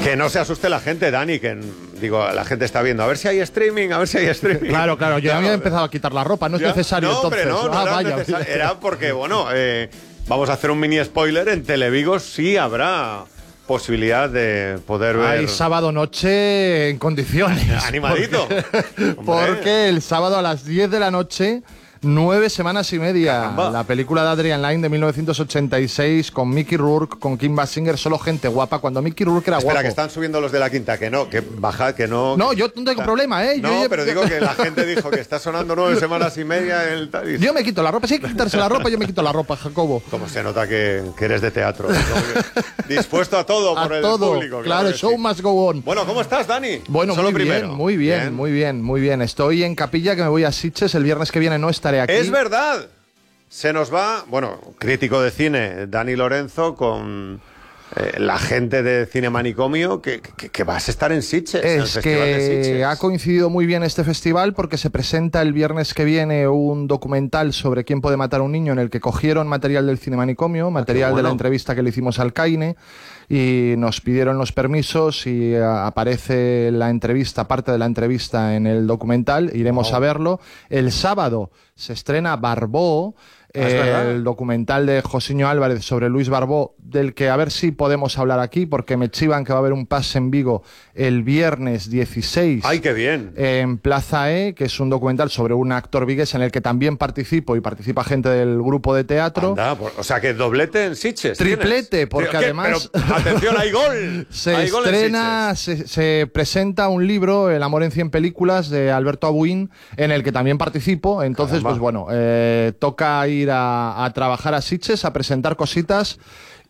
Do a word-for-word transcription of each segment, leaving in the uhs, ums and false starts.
Que no se asuste la gente, Dani, que digo, la gente está viendo, a ver si hay streaming, a ver si hay streaming. Claro, claro, yo no, había empezado a quitar la ropa, no es ya, necesario no, entonces. Hombre, no, no ah, era vaya. necesario, era porque, bueno, eh, vamos a hacer un mini spoiler, en Televigo sí habrá posibilidad de poder ver... Hay sábado noche en condiciones. Animadito. Porque, porque el sábado a las diez de la noche... Nueve semanas y media. Caramba. La película de Adrian Lyne de mil novecientos ochenta y seis con Mickey Rourke, con Kim Basinger, solo gente guapa. Cuando Mickey Rourke era Espera, guapo. que están subiendo los de la quinta, que no, que baja, que no... No, yo no tengo problema, ¿eh? No, yo, pero digo que la gente dijo que está sonando nueve semanas y media el... Yo me quito la ropa, si hay que quitarse la ropa, yo me quito la ropa, Jacobo. Como se nota que, que eres de teatro. Dispuesto a todo a por el todo, público. Claro, claro show sí. must go on. Bueno, ¿cómo estás, Dani? Bueno, Solo muy primero. bien, muy bien, bien, muy bien, muy bien. Estoy en Capilla, que me voy a Sitges, el viernes que viene no estaré aquí. Es verdad. Se nos va, bueno, crítico de cine, Dani Lorenzo, con eh, la gente de Cine Manicomio, que, que, que vas a estar en Sitges, en el Es Festival de que Sitges. ha coincidido muy bien este festival porque se presenta el viernes que viene un documental sobre quién puede matar a un niño en el que cogieron material del Cine Manicomio, material bueno. de la entrevista que le hicimos al Caine, y nos pidieron los permisos y a, aparece la entrevista, parte de la entrevista en el documental, iremos Oh. a verlo. El sábado se estrena Barbó, Ah, es eh, verdad. el documental de Josiño Álvarez sobre Luis Barbó, del que a ver si podemos hablar aquí, porque me chivan que va a haber un pase en Vigo el viernes dieciséis. ¡Ay, qué bien! En Plaza E, que es un documental sobre un actor vigués en el que también participo y participa gente del grupo de teatro. Anda, por- o sea, que doblete en Sitges. Triplete, ¿tienes? porque ¿Qué? además- Pero, atención, hay gol. Se Hay gol en estrena, Sitges. se, se presenta un libro, El amor en cien películas, de Alberto Abuín, en el que también participo. Entonces, Caramba. pues bueno, eh, toca ir a, a trabajar a Sitges, a presentar cositas.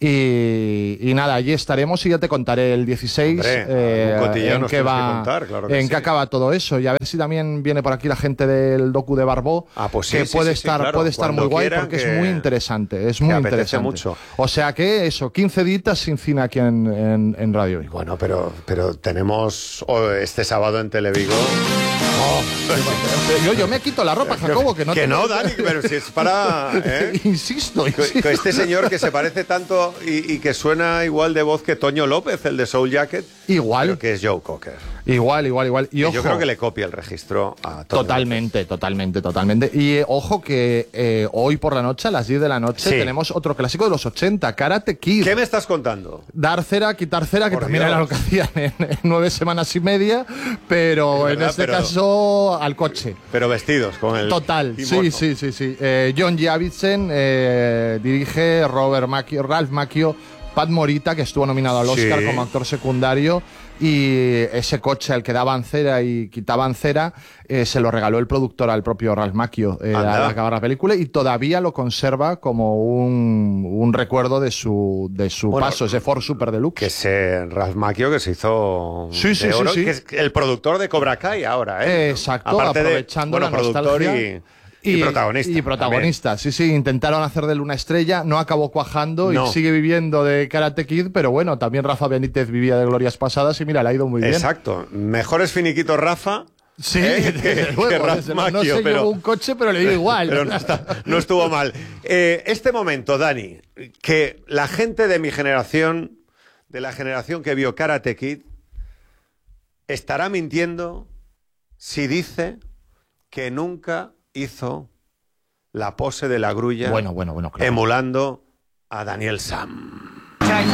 Y, y nada, allí estaremos y ya te contaré el dieciséis Hombre, eh, algún cotilleo en nos qué tienes que va, contar, claro que en sí. qué acaba todo eso, y a ver si también viene por aquí la gente del docu de Barbó, Ah, pues sí, que sí, puede sí, sí, estar, claro. puede estar Cuando muy guay quieran, porque que- es muy interesante, es que muy apetece interesante. mucho. O sea que eso, quince ditas sin cine aquí en, en, en Radio Vigo. Bueno, pero, pero tenemos oh, este sábado en Televigo... Yo, yo me quito la ropa, Jacobo, que no que te- no, Dani, pero si es para... ¿eh? Insisto, Co- insisto. co- Este señor que se parece tanto y, y que suena igual de voz que Toño López, el de Soul Jacket. Igual. Pero que es Joe Cocker. Igual, igual, igual. Y Y ojo, yo creo que le copia el registro a Toño totalmente, totalmente, totalmente. Y eh, ojo que eh, hoy por la noche, a las diez de la noche, Sí. tenemos otro clásico de los ochenta, Karate Kid. López. ¿Qué me estás contando? Dar cera, quitar cera, que Por también Dios. era lo que hacían en, en nueve semanas y media, pero Es en verdad, este pero- caso al coche. Pero vestidos con el... Total, sí, kimono. sí, sí, sí. Eh, John Javitsen eh, dirige, Robert Macchio, Ralph Macchio, Pat Morita, que estuvo nominado al Oscar Sí. como actor secundario, y ese coche al que daban cera y quitaban cera eh, se lo regaló el productor al propio Ralph Macchio eh, Anda. al acabar la película, y todavía lo conserva como un, un recuerdo de su, de su Bueno, paso, ese Ford Super Deluxe. Que ese Ralph Macchio que se hizo Sí, sí, de sí, oro, sí. que es el productor de Cobra Kai ahora, ¿eh? Exacto, Aparte de, aprovechando bueno, la productor nostalgia. y, y protagonista. Y protagonista, sí, sí. Intentaron hacer de él una estrella, no acabó cuajando No. y sigue viviendo de Karate Kid, pero bueno, también Rafa Benítez vivía de glorias pasadas y mira, le ha ido muy también. bien. Exacto. Mejores finiquitos Rafa. Sí, ¿eh? desde que, luego, que Ralph desde luego. No Macchio, se pero, llevó un coche, pero le dio igual. pero no, está- no estuvo mal. Eh, este momento, Dani, que la gente de mi generación, de la generación que vio Karate Kid, estará mintiendo si dice que nunca hizo la pose de la grulla Bueno, bueno, bueno, claro. emulando a Daniel Sam.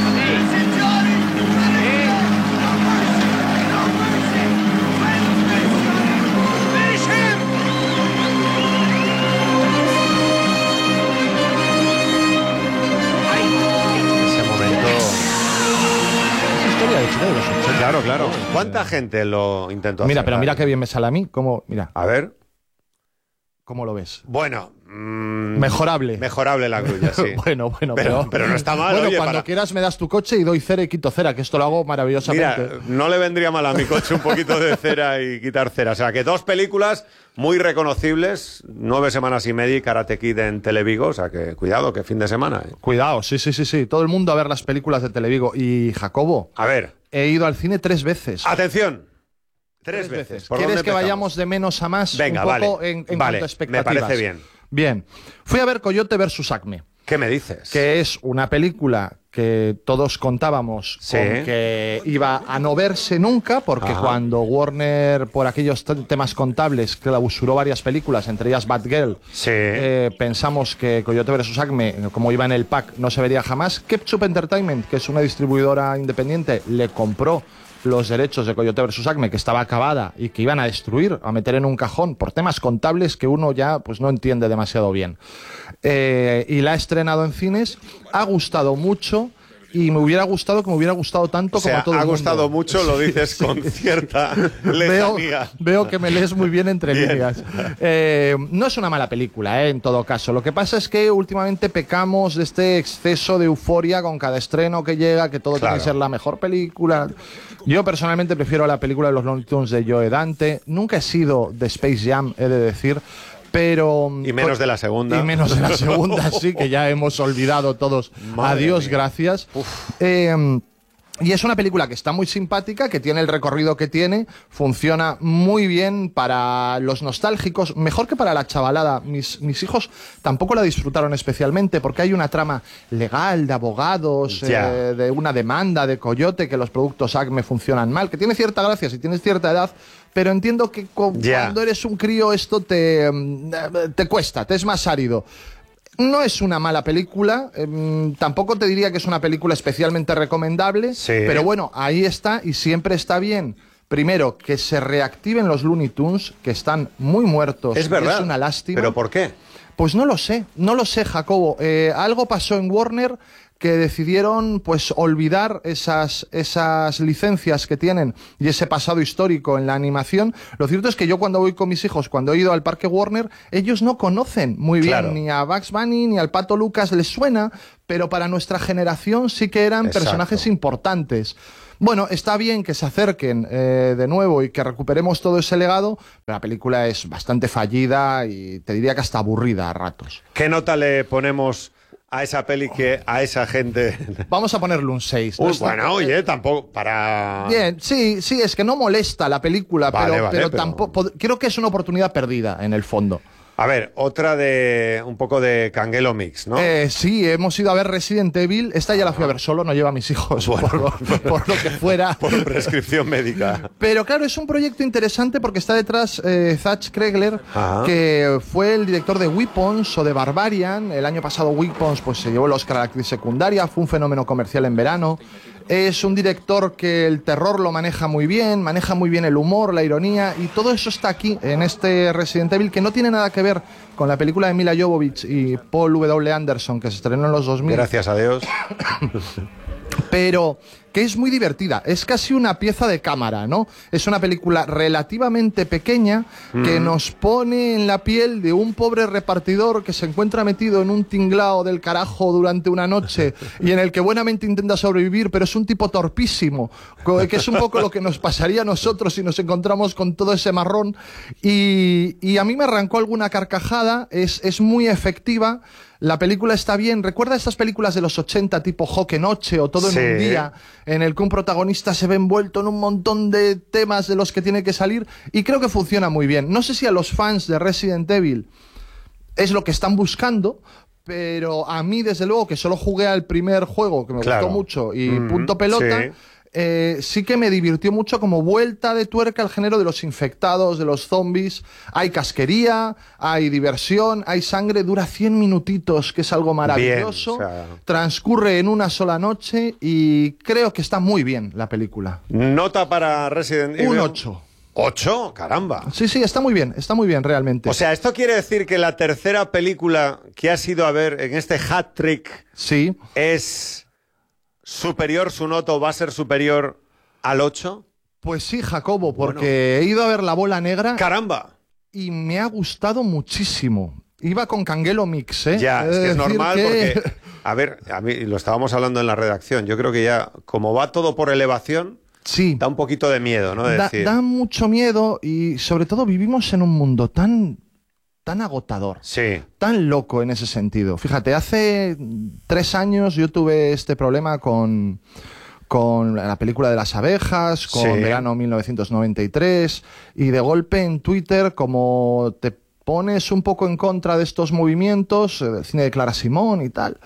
Ese momento... Historia de cine de los ochenta. Claro, claro. ¿Cuánta gente lo intentó Mira, hacer, pero mira Dani? qué bien me sale a mí. ¿Cómo, mira, A ver. cómo lo ves? Bueno... mm, Mejorable. Mejorable la grulla, sí. bueno, bueno, Pero- pero, pero no está mal, Bueno, oye, cuando para- quieras me das tu coche y doy cera y quito cera, que esto lo hago maravillosamente. Mira, no le vendría mal a mi coche un poquito de cera y quitar cera. O sea, que dos películas muy reconocibles, nueve semanas y media y Karate Kid en Televigo. O sea, que cuidado, que fin de semana. ¿eh? Cuidado, sí, sí, sí, sí. Todo el mundo a ver las películas de Televigo. Y Jacobo, A ver, he ido al cine tres veces. atención. Tres, veces. ¿Por ¿Quieres dónde que empezamos? vayamos de menos a más? Venga, un poco vale. en, en Vale, cuanto a expectativas. me parece bien. Bien. Fui a ver Coyote versus Acme, ¿Qué me dices? que es una película que todos contábamos Sí. con que iba a no verse nunca, porque Ajá. cuando Warner, por aquellos t- temas contables, clausuró varias películas, entre ellas Batgirl, Sí. eh, pensamos que Coyote versus. Acme, como iba en el pack, no se vería jamás. Ketchup Entertainment, que es una distribuidora independiente, le compró los derechos de Coyote versus. Acme, que estaba acabada y que iban a destruir, a meter en un cajón por temas contables que uno ya pues no entiende demasiado bien. Eh, y la ha estrenado en cines, ha gustado mucho y me hubiera gustado que me hubiera gustado tanto O sea, como a todo ha el mundo. gustado mucho, lo dices con cierta Veo, lejanía. veo que me lees muy bien entre Bien. líneas. Eh, no es una mala película, eh, en todo caso. Lo que pasa es que últimamente pecamos de este exceso de euforia con cada estreno que llega, que todo Claro. tiene que ser la mejor película. Yo personalmente prefiero la película de los Looney Tunes de Joe Dante. Nunca he sido de Space Jam, he de decir. Pero, Y menos de la segunda. Y menos de la segunda, sí, que ya hemos olvidado todos. Madre Adiós, mía. gracias. Eh, y es una película que está muy simpática, que tiene el recorrido que tiene, funciona muy bien para los nostálgicos, mejor que para la chavalada. Mis, mis hijos tampoco la disfrutaron especialmente porque hay una trama legal de abogados, Ya. eh, de una demanda de Coyote, que los productos Acme funcionan mal, que tiene cierta gracia si tienes cierta edad, pero entiendo que co- Ya. cuando eres un crío esto te, mm, te cuesta, te es más árido. No es una mala película, eh, tampoco te diría que es una película especialmente recomendable, Sí. pero bueno, ahí está y siempre está bien. Primero, que se reactiven los Looney Tunes, que están muy muertos. Es verdad. Es una lástima. ¿Pero por qué? Pues no lo sé, no lo sé, Jacobo. Eh, algo pasó en Warner que decidieron pues olvidar esas, esas licencias que tienen y ese pasado histórico en la animación. Lo cierto es que yo cuando voy con mis hijos, cuando he ido al parque Warner, ellos no conocen muy bien Claro. ni a Bugs Bunny ni al Pato Lucas, les suena, pero para nuestra generación sí que eran Exacto. personajes importantes. Bueno, está bien que se acerquen eh, de nuevo y que recuperemos todo ese legado, pero la película es bastante fallida y te diría que hasta aburrida a ratos. ¿Qué nota le ponemos a esa peli que a esa gente? Vamos a ponerle un seis. ¿no? Uy, Está- bueno, oye, tampoco para... Bien, sí, sí, es que no molesta la película, Vale, pero, vale, pero pero- tampoco. Creo que es una oportunidad perdida en el fondo. A ver, otra de un poco de Canguelo Mix, ¿no? Eh, sí, hemos ido a ver Resident Evil. Esta ya la fui a ver solo, no lleva a mis hijos, por, lo, por lo que fuera. Por prescripción médica. Pero claro, es un proyecto interesante porque está detrás eh, Zach Kregler, Ajá. que fue el director de Weapons o de Barbarian. El año pasado Weapons pues, se llevó el Oscar a la actriz secundaria, fue un fenómeno comercial en verano. Es un director que el terror lo maneja muy bien, maneja muy bien el humor, la ironía, y todo eso está aquí, en este Resident Evil, que no tiene nada que ver con la película de Mila Jovovich y Paul W. Anderson, que se estrenó en los dos mil. Gracias a Dios. Pero que es muy divertida, es casi una pieza de cámara, ¿no? Es una película relativamente pequeña que nos pone en la piel de un pobre repartidor que se encuentra metido en un tinglao del carajo durante una noche y en el que buenamente intenta sobrevivir, pero es un tipo torpísimo, co- que es un poco lo que nos pasaría a nosotros si nos encontramos con todo ese marrón. Y, y a mí me arrancó alguna carcajada, es, es muy efectiva. La película está bien. ¿Recuerda estas películas de los ochenta tipo Joque Noche o Todo Sí. en un día, en el que un protagonista se ve envuelto en un montón de temas de los que tiene que salir? Y creo que funciona muy bien. No sé si a los fans de Resident Evil es lo que están buscando, pero a mí, desde luego, que solo jugué al primer juego, que me Claro. gustó mucho, y Mm, punto pelota, sí. eh, sí que me divirtió mucho como vuelta de tuerca al género de los infectados, de los zombies. Hay casquería, hay diversión, hay sangre, dura cien minutitos, que es algo maravilloso. Bien, o sea- Transcurre en una sola noche y creo que está muy bien la película. Nota para Resident Evil. Un ocho. ¿Ocho? Caramba. Sí, sí, está muy bien, está muy bien realmente. O sea, esto quiere decir que la tercera película que has ido a ver en este hat trick sí. es superior, su nota o va a ser superior al ocho. Pues sí, Jacobo, porque he ido a ver La Bola Negra ¡Caramba! y me ha gustado muchísimo. Iba con Canguelo Mix, ¿eh? Ya, He es de que es decir normal que- porque, a ver, a mí lo estábamos hablando en la redacción, yo creo que ya, como va todo por elevación, Sí, da un poquito de miedo, ¿no? De da, decir, da mucho miedo y sobre todo vivimos en un mundo tan, tan agotador, sí, tan loco en ese sentido. Fíjate, hace tres años yo tuve este problema con, con la película de las abejas, con Sí. Verano mil novecientos noventa y tres, y de golpe en Twitter, como te pones un poco en contra de estos movimientos, eh, el cine de Clara Simón y tal,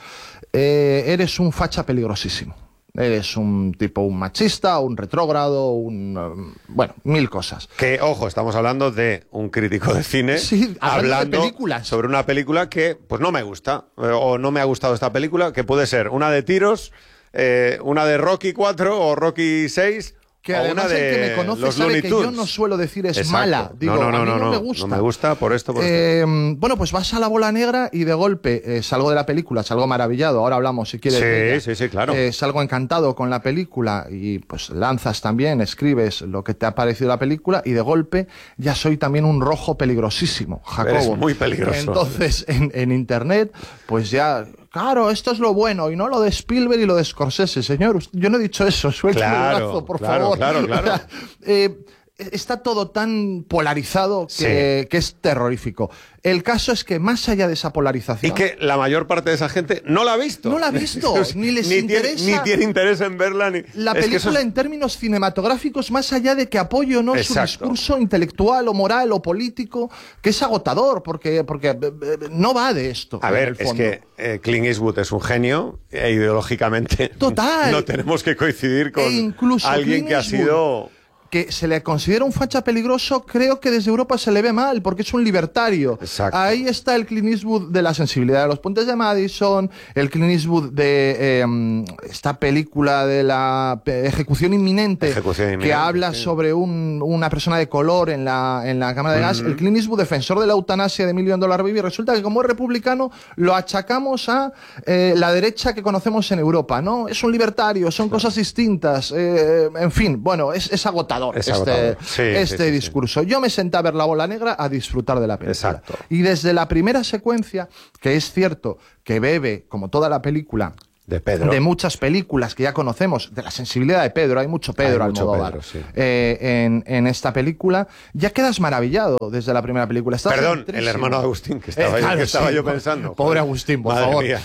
eh, eres un facha peligrosísimo. Eres un tipo, un machista, un retrógrado, un... Um, bueno, mil cosas. Que, ojo, estamos hablando de un crítico de cine sí, hablando, hablando de películas. sobre una película que, pues, no me gusta, eh, o no me ha gustado esta película, que puede ser una de tiros, eh, una de Rocky cuatro o Rocky seis... Que además una de el que me conoce sabe que yo no suelo decir es Exacto. mala. Digo, no, no, no, a mí no, no, me gusta. No me gusta por esto, por eh, esto. Bueno, pues vas a la bola negra y de golpe eh, salgo de la película, salgo maravillado. Ahora hablamos, si quieres. Sí, de ella. sí, sí, claro. Eh, salgo encantado con la película y pues lanzas también, escribes lo que te ha parecido la película y de golpe ya soy también un rojo peligrosísimo, Jacobo. Eres muy peligroso. Entonces, en, en internet, pues ya... Claro, esto es lo bueno y no lo de Spielberg y lo de Scorsese, señor. Yo no he dicho eso, suéltame claro, el brazo, por claro, favor. Claro, claro, claro. eh, está todo tan polarizado que, sí. que es terrorífico. El caso es que más allá de esa polarización... Y que la mayor parte de esa gente no la ha visto. No la ha visto, ni les ni interesa... Tiene, ni tiene interés en verla. Ni... La película es que es... en términos cinematográficos, más allá de que apoye o no Exacto. su discurso intelectual o moral o político, que es agotador, porque, porque no va de esto. A ver, es que eh, Clint Eastwood es un genio e ideológicamente Total. no tenemos que coincidir con e incluso alguien Clint que ha sido... que se le considera un facha peligroso, creo que desde Europa se le ve mal, porque es un libertario. Exacto. Ahí está el Clint Eastwood de la sensibilidad de los puentes de Madison, el Clint Eastwood de eh, esta película de la ejecución inminente, ejecución inminente que habla sí. sobre un, una persona de color en la, en la cámara de gas. Mm-hmm. El Clint Eastwood, defensor de la eutanasia de Million Dollar Baby, resulta que como es republicano, lo achacamos a eh, la derecha que conocemos en Europa, ¿no? Es un libertario, son cosas distintas, eh, en fin, bueno, es, es agotador. Es este, sí, este sí, sí, discurso. Sí. Yo me senté a ver La Bola Negra a disfrutar de la película. Exacto. Y desde la primera secuencia, que es cierto que bebe, como toda la película, de Pedro, de muchas películas que ya conocemos, de la sensibilidad de Pedro, hay mucho Pedro hay mucho Almodóvar Pedro, sí. eh, en, en esta película, ya quedas maravillado desde la primera película. Estás Perdón, entrísimo. el hermano de Agustín, que estaba, eh, claro, yo, que estaba sí, yo pensando. Pobre Agustín, por Madre favor. Mía,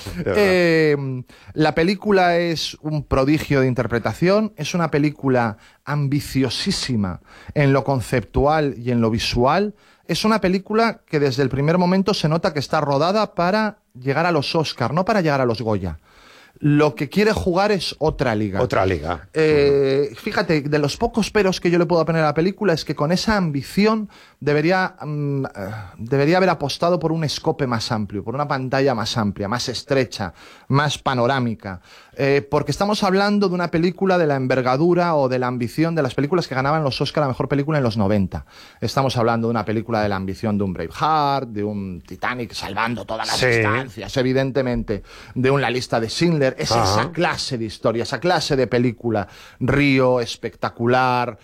eh, la película es un prodigio de interpretación, es una película ambiciosísima en lo conceptual y en lo visual. Es una película que desde el primer momento se nota que está rodada para llegar a los Oscar, no para llegar a los Goya. Lo que quiere jugar es otra liga. Otra liga. Eh, uh-huh. Fíjate, de los pocos peros que yo le puedo poner a la película es que con esa ambición debería, um, debería haber apostado por un escope más amplio, por una pantalla más amplia, más estrecha, más panorámica. Eh, porque estamos hablando de una película de la envergadura o de la ambición de las películas que ganaban los Oscar a Mejor Película en los noventa. Estamos hablando de una película de la ambición de un Braveheart, de un Titanic salvando todas las sí. distancias, evidentemente, de un La Lista de Schindler. Es Ajá. esa clase de historia, esa clase de película. Río, espectacular,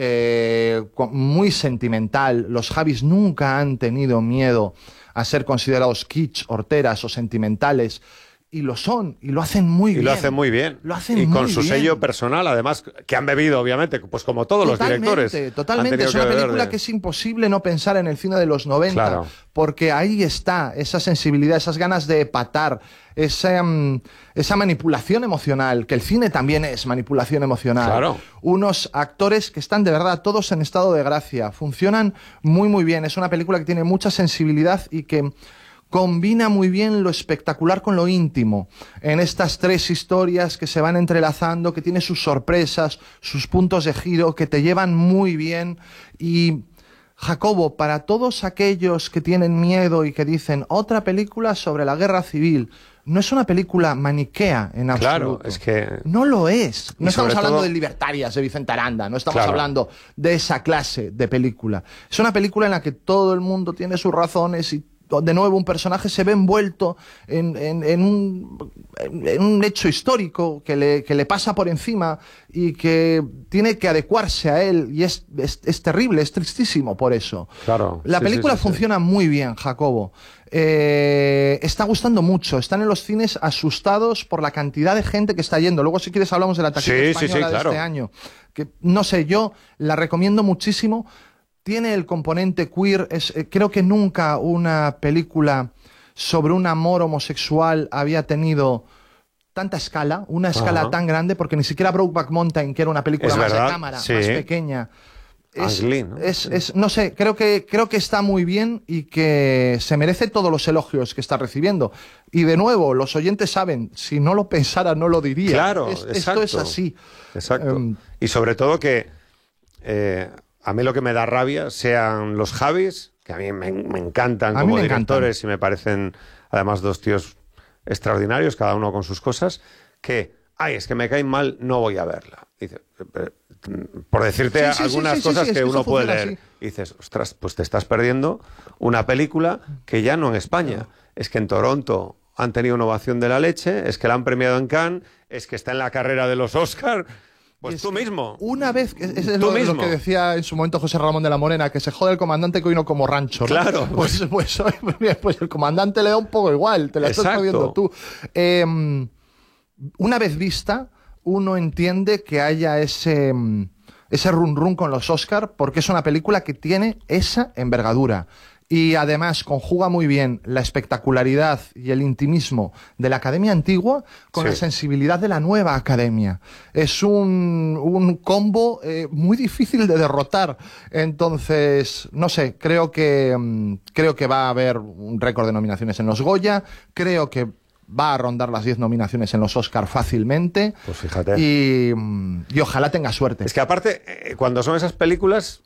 eh, muy sentimental. Los Javis nunca han tenido miedo a ser considerados kitsch, horteras o sentimentales. Y lo son, y lo hacen muy y bien. Y lo hacen muy bien. Lo hacen y muy con su bien. sello personal, además, que han bebido, obviamente, pues como todos totalmente, los directores. Totalmente, es una película de... que es imposible no pensar en el cine de los noventa, claro. porque ahí está esa sensibilidad, esas ganas de epatar, esa, um, esa manipulación emocional, que el cine también es manipulación emocional. Claro. Unos actores que están de verdad todos en estado de gracia, funcionan muy muy bien, es una película que tiene mucha sensibilidad y que combina muy bien lo espectacular con lo íntimo en estas tres historias que se van entrelazando, que tiene sus sorpresas, sus puntos de giro, que te llevan muy bien. Y Jacobo, para todos aquellos que tienen miedo y que dicen otra película sobre la guerra civil, no es una película maniquea en absoluto. Claro, es que... No lo es. No estamos hablando todo... de Libertarias, de Vicente Aranda, no estamos claro. hablando de esa clase de película. Es una película en la que todo el mundo tiene sus razones y de nuevo un personaje se ve envuelto en, en, en, un, en un hecho histórico que le, que le pasa por encima y que tiene que adecuarse a él y es, es, es terrible, es tristísimo por eso. Claro. La sí, película sí, sí, funciona sí. muy bien, Jacobo. Eh, está gustando mucho, están en los cines asustados por la cantidad de gente que está yendo. Luego si quieres hablamos de la taquilla sí, española sí, sí, de claro. este año. Que, no sé, yo la recomiendo muchísimo. Tiene el componente queer, es, eh, creo que nunca una película sobre un amor homosexual había tenido tanta escala, una escala Ajá. tan grande, porque ni siquiera Brokeback Mountain, que era una película es más verdad, de cámara, sí. más pequeña, Es, Ang Lee, ¿no? es, es, no sé, creo que, creo que está muy bien y que se merece todos los elogios que está recibiendo. Y de nuevo, los oyentes saben, si no lo pensara, no lo diría. Claro, es, exacto. Esto es así. Exacto. Um, y sobre todo que eh, a mí lo que me da rabia sean los Javis, que a mí me, me encantan A mí como me directores y me parecen además dos tíos extraordinarios, cada uno con sus cosas, que, ay, es que me caen mal, no voy a verla. Dice, por decirte Sí, sí, algunas sí, sí, cosas sí, es que que uno eso puede funciona leer. así. Y dices, ostras, pues te estás perdiendo una película que ya no en España. Es que en Toronto han tenido una ovación de la leche, es que la han premiado en Cannes, es que está en la carrera de los Oscar. Pues es tú mismo. Una vez, es, es Tú lo, mismo. lo que decía en su momento José Ramón de la Morena, que se jode el comandante que hoy no como rancho, ¿no? Claro. Pues, pues, pues, pues el comandante le da un poco igual, te la estás Exacto. jodiendo tú. Eh, una vez vista, uno entiende que haya ese, ese run run con los Oscar, porque es una película que tiene esa envergadura. Y además conjuga muy bien la espectacularidad y el intimismo de la Academia Antigua con Sí. la sensibilidad de la nueva Academia. Es un, un combo eh, muy difícil de derrotar. Entonces, no sé, creo que, mm, creo que va a haber un récord de nominaciones en los Goya. Creo que va a rondar las diez nominaciones en los Oscar fácilmente. Pues fíjate. Y, mm, y ojalá tenga suerte. Es que aparte, eh, cuando son esas películas,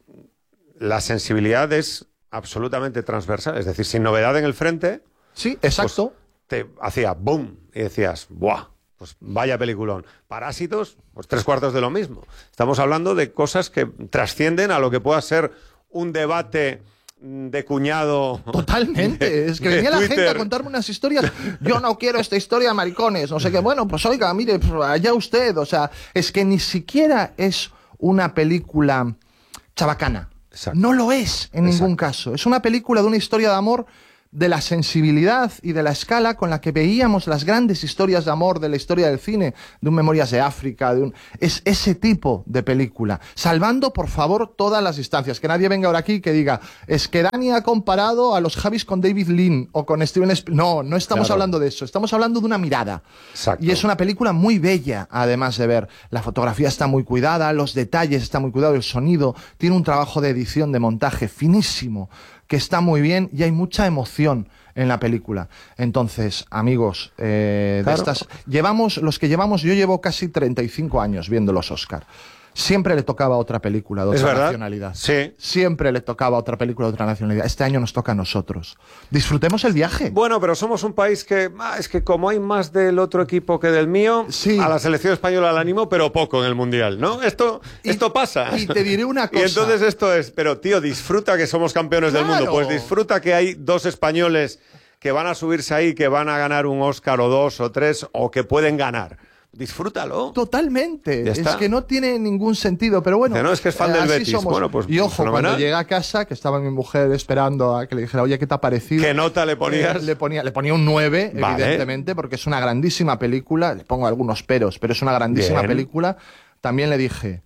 la sensibilidad es absolutamente transversal. Es decir, sin novedad en el frente, Sí, exacto. pues, te hacía boom y decías, ¡buah! Pues vaya peliculón. Parásitos, pues tres cuartos de lo mismo. Estamos hablando de cosas que trascienden a lo que pueda ser un debate de cuñado. Totalmente. de- es que de venía la gente Twitter. a contarme unas historias. Yo no quiero esta historia de maricones. No sé qué. Bueno, pues oiga, mire, pues, allá usted. O sea, es que ni siquiera es una película chabacana. Exacto. No lo es en Exacto. ningún caso. Es una película de una historia de amor, de la sensibilidad y de la escala con la que veíamos las grandes historias de amor de la historia del cine, de un Memorias de África, de un... es ese tipo de película, salvando por favor todas las distancias, que nadie venga ahora aquí y que diga, es que Dani ha comparado a los Javis con David Lean o con Steven Spielberg. No, no estamos Claro. hablando de eso, estamos hablando de una mirada. Exacto. Y es una película muy bella, además de ver. La fotografía está muy cuidada, los detalles están muy cuidados, el sonido, tiene un trabajo de edición, de montaje finísimo, que está muy bien y hay mucha emoción en la película. Entonces, amigos, eh, Claro. de estas, llevamos, los que llevamos, yo llevo casi treinta y cinco años viendo los Oscar. Siempre le tocaba otra película de ¿Es otra verdad? nacionalidad. Sí. Siempre le tocaba otra película de otra nacionalidad. Este año nos toca a nosotros. Disfrutemos el viaje. Bueno, pero somos un país que, ah, es que como hay más del otro equipo que del mío, Sí. a la selección española la animo, pero poco en el Mundial, ¿no? Esto, Y- esto pasa. y te diré una Y cosa. entonces esto es, pero tío, disfruta que somos campeones del mundo. Claro. Pues disfruta que hay dos españoles que van a subirse ahí, que van a ganar un Oscar o dos o tres, o que pueden ganar. Disfrútalo. Totalmente. Ya Es está. que no tiene ningún sentido, pero bueno. Dice, no, es que es fan eh, del así Betis. somos. Bueno, pues, y ojo, fenomenal. cuando llegué a casa, que estaba mi mujer esperando a que le dijera, oye, ¿qué te ha parecido? ¿Qué nota le ponías? Eh, le, ponía, le ponía un nueve, Vale. evidentemente, porque es una grandísima película. Le pongo algunos peros, pero es una grandísima Bien. película. También le dije,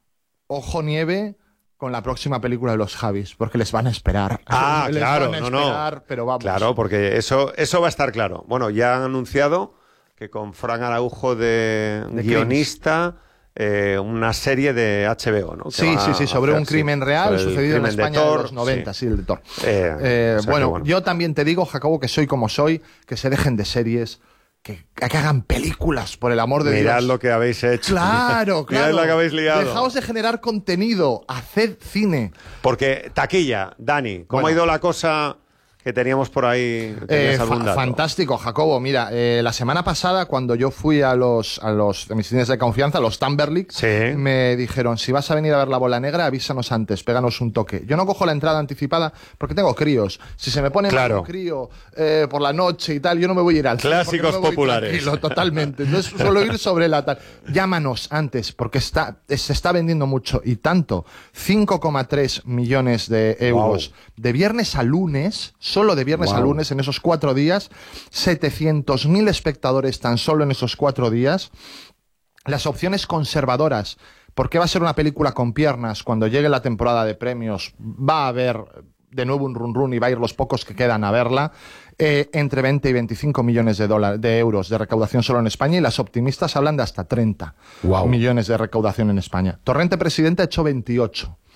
ojo nieve con la próxima película de los Javis, porque les van a esperar. Ah, Les claro, van a no, esperar, no. Pero vamos. Claro, porque eso, eso va a estar claro. Bueno, ya han anunciado que con Fran Araujo de, De guionista, eh, una serie de H B O, ¿no? Que Sí, va sí, sí, a sobre hacer, un sí, crimen real sobre el sucedido en crimen de España de Thor, los noventa, sí, el de Thor. Eh, Eh, o sea que bueno, bueno. yo también te digo, Jacobo, que soy como soy, que se dejen de series, que, que hagan películas, por el amor de Mirad Dios. lo que habéis hecho. Claro, claro. Mirad lo que habéis liado. Dejaos de generar contenido, haced cine. Porque, taquilla, Dani, ¿cómo Bueno. ha ido la cosa que teníamos por ahí? Eh, ¿Tenías algún fa- dato? fantástico, Jacobo. Mira, eh, la semana pasada, cuando yo fui a los, a los de mis cines de confianza, los Timberlake, Sí. me dijeron, si vas a venir a ver La Bola Negra, avísanos antes, péganos un toque. Yo no cojo la entrada anticipada porque tengo críos. Si se me pone mal Claro. un crío eh, por la noche y tal, yo no me voy a ir al cine porque Clásicos no me voy populares. tranquilo, totalmente. Entonces suelo ir sobre la tal. Llámanos antes, porque está, se está vendiendo mucho y tanto. cinco coma tres millones de euros. Wow. De viernes a lunes, solo de viernes Wow. a lunes, en esos cuatro días, setecientos mil espectadores tan solo en esos cuatro días. Las opciones conservadoras, porque va a ser una película con piernas, cuando llegue la temporada de premios, va a haber de nuevo un run run y va a ir los pocos que quedan a verla, eh, entre veinte y veinticinco millones de, dólares, de euros de recaudación solo en España, y las optimistas hablan de hasta treinta Wow. millones de recaudación en España. Torrente Presidente ha hecho veintiocho.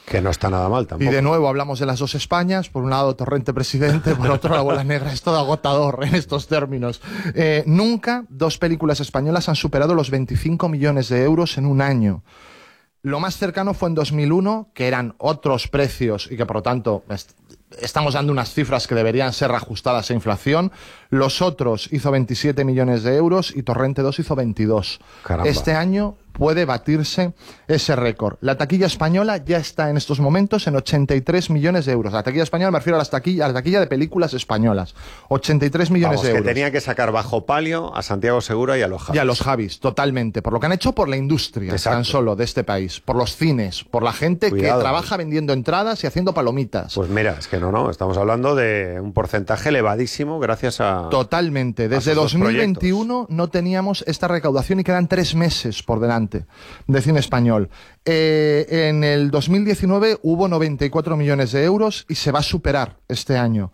Que no está nada mal tampoco. Y de nuevo hablamos de las dos Españas, por un lado Torrente presidente, por otro la bola negra. Es todo agotador en estos términos. Eh, nunca dos películas españolas han superado los veinticinco millones de euros en un año. Lo más cercano fue en dos mil uno, que eran otros precios y que por lo tanto est- estamos dando unas cifras que deberían ser reajustadas a inflación. Los otros hizo veintisiete millones de euros y Torrente dos hizo veintidós. Caramba. Este año puede batirse ese récord. La taquilla española ya está en estos momentos en ochenta y tres millones de euros. La taquilla española me refiero a, las taquilla, a la taquilla de películas españolas. ochenta y tres millones Vamos, de euros. que tenía que sacar bajo palio a Santiago Segura y a los Javis. Y a los Javis, totalmente. Por lo que han hecho por la industria, Exacto. tan solo, de este país. Por los cines, por la gente Cuidado. que trabaja vendiendo entradas y haciendo palomitas. Pues mira, es que no, no, estamos hablando de un porcentaje elevadísimo gracias a... Totalmente. Desde a sus dos dos mil veintiuno no teníamos esta recaudación y quedan tres meses por delante de cine español. Eh, en el dos mil diecinueve hubo noventa y cuatro millones de euros y se va a superar este año.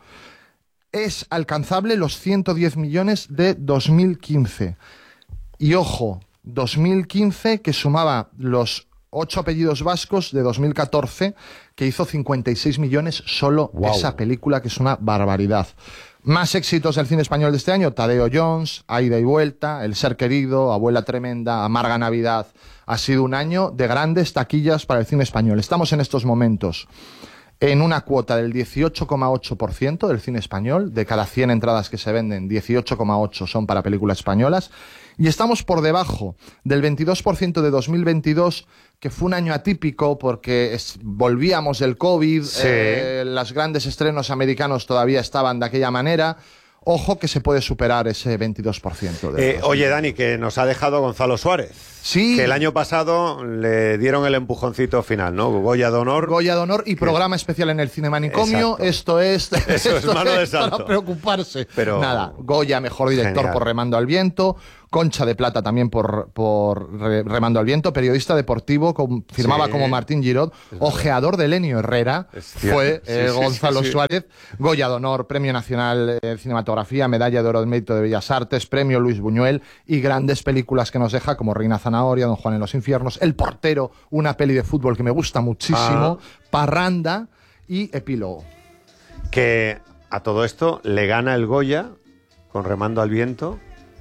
Es alcanzable los ciento diez millones de dos mil quince. Y ojo, dos mil quince que sumaba los ocho apellidos vascos de dos mil catorce, que hizo cincuenta y seis millones solo Wow. esa película, que es una barbaridad. Más éxitos del cine español de este año: Tadeo Jones, A Ida y Vuelta, El Ser Querido, Abuela Tremenda, Amarga Navidad. Ha sido un año de grandes taquillas para el cine español. Estamos en estos momentos en una cuota del dieciocho coma ocho por ciento del cine español. De cada cien entradas que se venden, dieciocho coma ocho son para películas españolas. Y estamos por debajo del veintidós por ciento de dos mil veintidós, que fue un año atípico porque es, volvíamos del COVID, Sí. eh, los grandes estrenos americanos todavía estaban de aquella manera. Ojo que se puede superar ese veintidós por ciento. De Eh, oye, Dani, que nos ha dejado Gonzalo Suárez. Sí. Que el año pasado le dieron el empujoncito final, ¿no? Goya de honor. Goya de honor y programa especial en el Cine Manicomio. Exacto. Esto es, Eso es esto mano de es santo. para preocuparse. Pero- Nada, Goya, mejor director Genial. por Remando al Viento. Concha de Plata también por, por Re- Remando al Viento. Periodista deportivo, con- firmaba Sí. como Martín Girod. Ojeador de Lenio Herrera. Es cierto. Fue Sí, eh, sí, sí, Gonzalo sí. Suárez. Goya de honor, Premio Nacional de Cinematografía, Medalla de Oro del Mérito de Bellas Artes, Premio Luis Buñuel y grandes películas que nos deja como Reina Zanahoria, Don Juan en los Infiernos, El Portero, una peli de fútbol que me gusta muchísimo, Ah. Parranda y Epílogo. Que a todo esto le gana el Goya con Remando al Viento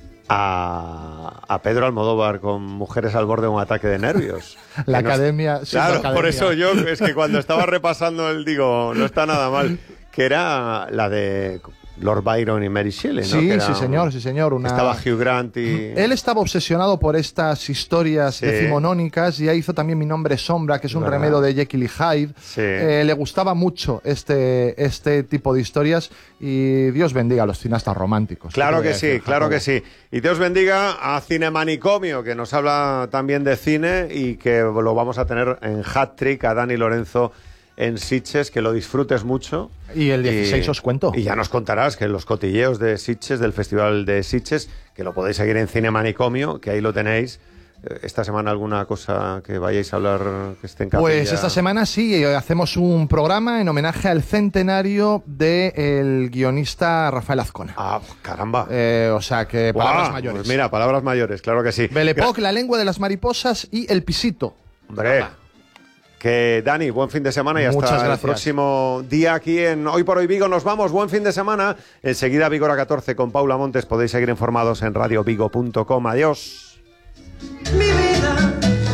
a, a Pedro Almodóvar con Mujeres al borde de un ataque de nervios. La Que no- academia... sí, Claro, la academia. por eso yo, es que cuando estaba repasando el, digo, no está nada mal, que era la de Lord Byron y Mary Shelley, ¿no? Sí, Que era sí, un- señor, sí, señor. Una... Estaba Hugh Grant y... Él estaba obsesionado por estas historias Sí. decimonónicas y ya hizo también Mi Nombre es Sombra, que es un ¿Verdad? remedo de Jekyll y Hyde. Sí. Eh, le gustaba mucho este, este tipo de historias y Dios bendiga a los cineastas románticos. Claro ¿Qué te que voy a sí, decir, claro Jacobo? que sí. Y Dios bendiga a Cine Manicomio, que nos habla también de cine y que lo vamos a tener en hat-trick a Dani Lorenzo en Sitges, que lo disfrutes mucho. Y el dieciséis os cuento. Y ya nos contarás que los cotilleos de Sitges, del Festival de Sitges, que lo podéis seguir en Cine Manicomio, que ahí lo tenéis. Eh, Esta semana alguna cosa que vayáis a hablar que esté en capilla. Pues esta semana sí, eh, hacemos un programa en homenaje al centenario del guionista Rafael Azcona. Ah, caramba. Eh, o sea que Guau, palabras mayores. pues mira, palabras mayores, claro que sí. Belle Époque, La lengua de las mariposas y El pisito. Hombre, que Dani, buen fin de semana y hasta Muchas el gracias. próximo día aquí en Hoy por Hoy Vigo. Nos vamos, buen fin de semana. Enseguida Vigor a catorce con Paula Montes. Podéis seguir informados en radio vigo punto com. Adiós. Mi vida,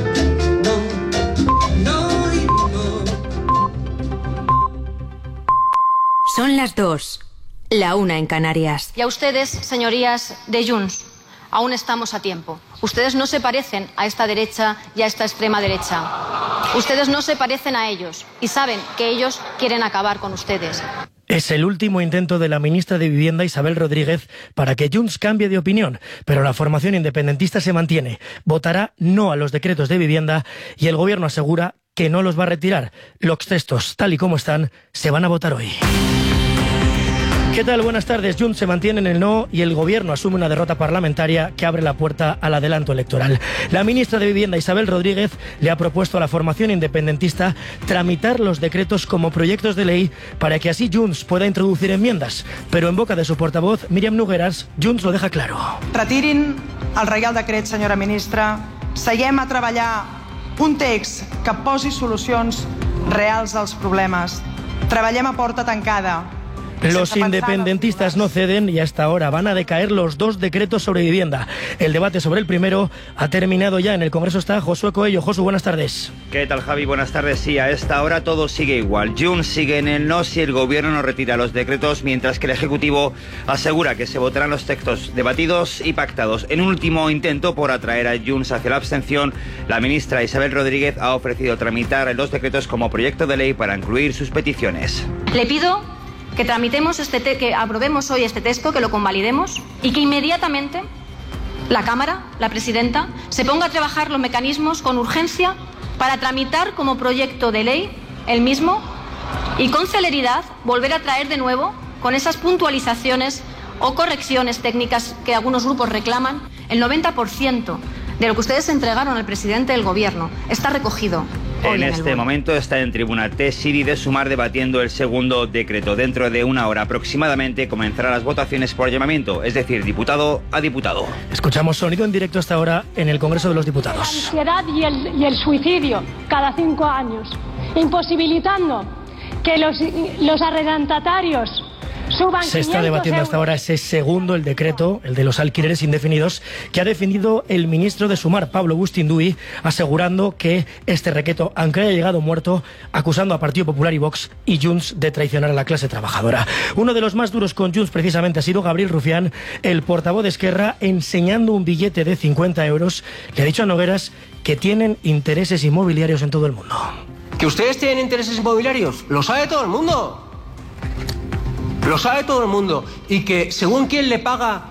no, no y no. Son las dos, la una en Canarias. Y a ustedes, señorías de Junts, aún estamos a tiempo. Ustedes no se parecen a esta derecha y a esta extrema derecha. Ustedes no se parecen a ellos y saben que ellos quieren acabar con ustedes. Es el último intento de la ministra de Vivienda, Isabel Rodríguez, para que Junts cambie de opinión, pero la formación independentista se mantiene. Votará no a los decretos de vivienda y el gobierno asegura que no los va a retirar. Los textos, tal y como están, se van a votar hoy. ¿Qué tal? Buenas tardes. Junts se mantiene en el no y el gobierno asume una derrota parlamentaria que abre la puerta al adelanto electoral. La ministra de Vivienda, Isabel Rodríguez, le ha propuesto a la formación independentista tramitar los decretos como proyectos de ley para que así Junts pueda introducir enmiendas. Pero en boca de su portavoz, Míriam Nogueras, Junts lo deja claro. Retirin el Reial Decret, senyora ministra. Seguem a treballar un text que posi solucions reals dels problemes. Treballem a porta tancada. Los independentistas no ceden y hasta ahora van a decaer los dos decretos sobre vivienda. El debate sobre el primero ha terminado ya. En el Congreso está Josué Coello. Josu, buenas tardes. ¿Qué tal, Javi? Buenas tardes. Sí, a esta hora todo sigue igual. Junts sigue en el no si el Gobierno no retira los decretos, mientras que el Ejecutivo asegura que se votarán los textos debatidos y pactados. En un último intento por atraer a Junts hacia la abstención, la ministra Isabel Rodríguez ha ofrecido tramitar los decretos como proyecto de ley para incluir sus peticiones. Le pido que tramitemos este te que aprobemos hoy este texto, que lo convalidemos y que inmediatamente la Cámara, la Presidenta, se ponga a trabajar los mecanismos con urgencia para tramitar como proyecto de ley el mismo y con celeridad volver a traer de nuevo, con esas puntualizaciones o correcciones técnicas que algunos grupos reclaman, el noventa por ciento de lo que ustedes entregaron al presidente del Gobierno está recogido. En este momento está en tribuna T. Siri de Sumar debatiendo el segundo decreto. Dentro de una hora aproximadamente comenzarán las votaciones por llamamiento, es decir, diputado a diputado. Escuchamos sonido en directo hasta ahora en el Congreso de los Diputados. La ansiedad y el, y el suicidio cada cinco años, imposibilitando que los, los arrendatarios suban. Se está debatiendo hasta ahora ese segundo, el decreto, el de los alquileres indefinidos, que ha defendido el ministro de Sumar, Pablo Bustinduy, asegurando que este decreto, aunque haya llegado muerto, acusando a Partido Popular y Vox y Junts de traicionar a la clase trabajadora. Uno de los más duros con Junts precisamente ha sido Gabriel Rufián, el portavoz de Esquerra, enseñando un billete de cincuenta euros. Le ha dicho a Nogueras que tienen intereses inmobiliarios en todo el mundo. ¿Que ustedes tienen intereses inmobiliarios? Lo sabe todo el mundo. Lo sabe todo el mundo. Y que según quién le paga,